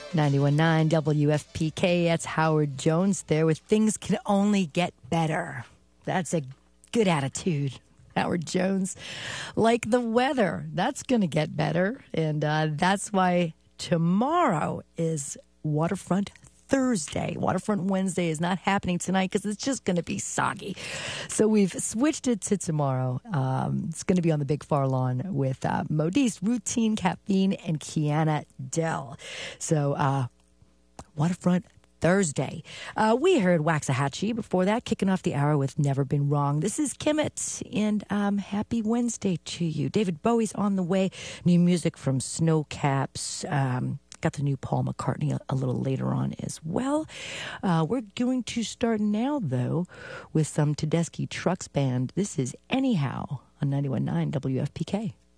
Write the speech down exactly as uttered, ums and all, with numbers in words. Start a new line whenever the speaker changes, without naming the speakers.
ninety-one point nine W F P K, that's Howard Jones there with Things Can Only Get Better. That's a good attitude, Howard Jones. Like the weather, that's going to get better. And uh, that's why tomorrow is Waterfront Thursday. Waterfront Wednesday is not happening tonight because it's just going to be soggy. So we've switched it to tomorrow. Um, it's going to be on the Big Far Lawn with uh, Modiste, Routine, Caffeine, and Kiana Dell. So uh, Waterfront Thursday. Uh, we heard Waxahachie before that, kicking off the hour with Never Been Wrong. This is Kimmit, and um, happy Wednesday to you. David Bowie's on the way. New music from Snowcaps. Um, got the new Paul McCartney a, a little later on as well. Uh, we're going to start now, though, with some Tedeschi Trucks Band. This is Anyhow on ninety-one point nine W F P K.